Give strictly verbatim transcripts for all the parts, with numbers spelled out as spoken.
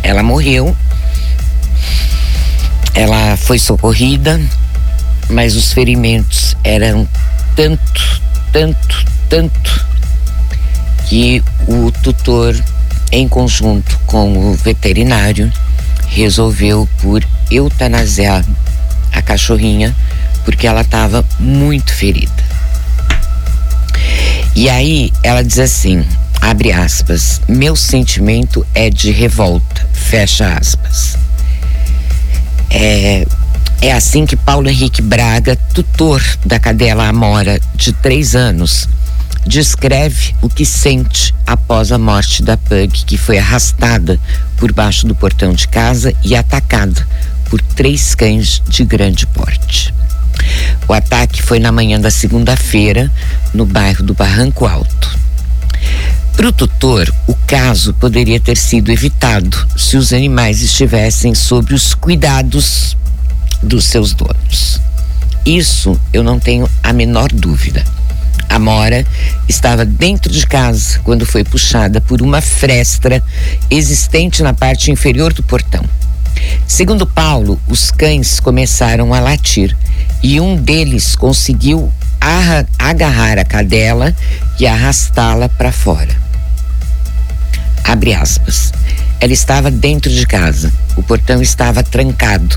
Ela morreu, ela foi socorrida, mas os ferimentos eram tanto, tanto, tanto, que o tutor, em conjunto com o veterinário, resolveu por eutanasiar a cachorrinha, porque ela estava muito ferida. E aí ela diz assim, abre aspas, meu sentimento é de revolta, fecha aspas. É, é assim que Paulo Henrique Braga, tutor da cadela Amora de três anos, descreve o que sente após a morte da pug, que foi arrastada por baixo do portão de casa e atacada por três cães de grande porte. O ataque foi na manhã da segunda-feira, no bairro do Barranco Alto. Para o tutor, o caso poderia ter sido evitado se os animais estivessem sob os cuidados dos seus donos. Isso eu não tenho a menor dúvida. A Amora estava dentro de casa quando foi puxada por uma fresta existente na parte inferior do portão. Segundo Paulo, os cães começaram a latir e um deles conseguiu arra- agarrar a cadela e arrastá-la para fora. Abre aspas. Ela estava dentro de casa, o portão estava trancado.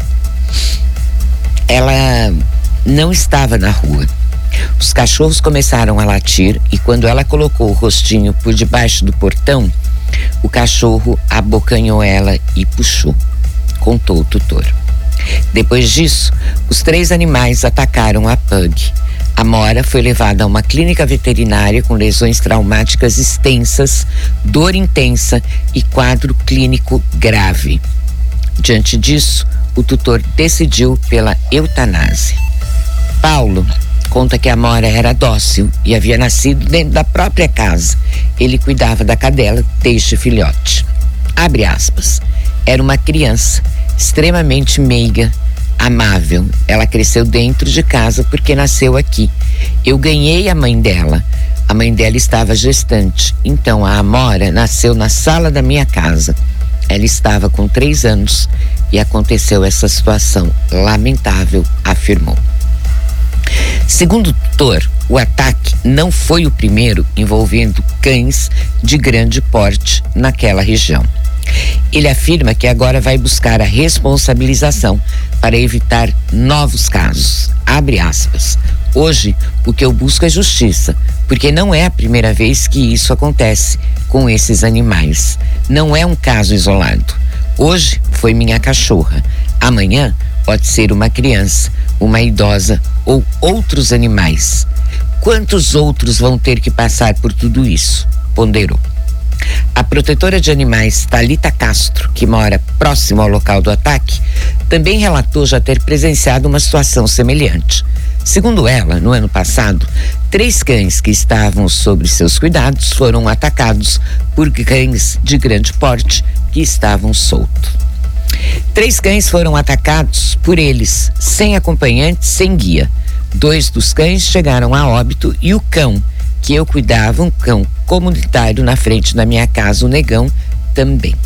Ela não estava na rua. Os cachorros começaram a latir e quando ela colocou o rostinho por debaixo do portão, o cachorro abocanhou ela e puxou, contou o tutor. Depois disso, os três animais atacaram a pug. A Amora foi levada a uma clínica veterinária com lesões traumáticas extensas, dor intensa e quadro clínico grave. Diante disso, o tutor decidiu pela eutanásia. Paulo conta que a Amora era dócil e havia nascido dentro da própria casa. Ele cuidava da cadela desde filhote. Abre aspas. Era uma criança extremamente meiga, amável. Ela cresceu dentro de casa porque nasceu aqui. Eu ganhei a mãe dela. A mãe dela estava gestante. Então a Amora nasceu na sala da minha casa. Ela estava com três anos e aconteceu essa situação lamentável, afirmou. Segundo o tutor, o ataque não foi o primeiro envolvendo cães de grande porte naquela região. Ele afirma que agora vai buscar a responsabilização para evitar novos casos. Abre aspas. Hoje, o que eu busco é justiça, porque não é a primeira vez que isso acontece com esses animais. Não é um caso isolado. Hoje foi minha cachorra. Amanhã pode ser uma criança, uma idosa ou outros animais. Quantos outros vão ter que passar por tudo isso? Ponderou. A protetora de animais Thalita Castro, que mora próximo ao local do ataque, também relatou já ter presenciado uma situação semelhante. Segundo ela, no ano passado, três cães que estavam sob seus cuidados foram atacados por cães de grande porte que estavam soltos. Três cães foram atacados por eles, sem acompanhante, sem guia. Dois dos cães chegaram a óbito e o cão que eu cuidava, um cão comunitário na frente da minha casa, o Negão, também.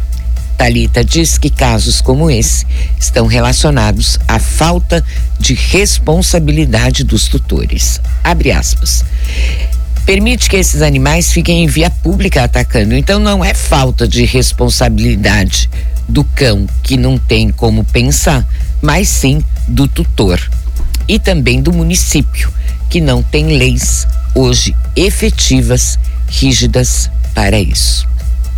Thalita diz que casos como esse estão relacionados à falta de responsabilidade dos tutores. Abre aspas. Permite que esses animais fiquem em via pública atacando. Então não é falta de responsabilidade do cão que não tem como pensar, mas sim do tutor. E também do município, que não tem leis hoje efetivas, rígidas para isso.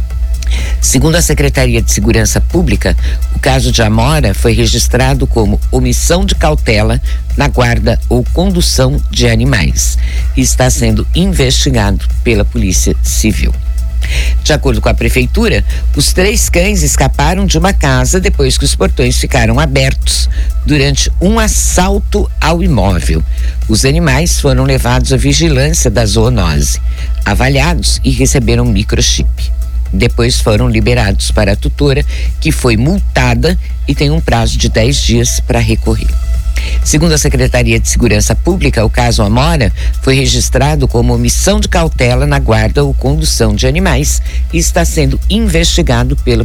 Segundo a Secretaria de Segurança Pública, o caso de Amora foi registrado como omissão de cautela na guarda ou condução de animais e está sendo investigado pela Polícia Civil. De acordo com a prefeitura, os três cães escaparam de uma casa depois que os portões ficaram abertos durante um assalto ao imóvel. Os animais foram levados à vigilância da zoonose, avaliados e receberam microchip. Depois foram liberados para a tutora, que foi multada e tem um prazo de dez dias para recorrer. Segundo a Secretaria de Segurança Pública, o caso Amora foi registrado como omissão de cautela na guarda ou condução de animais e está sendo investigado pela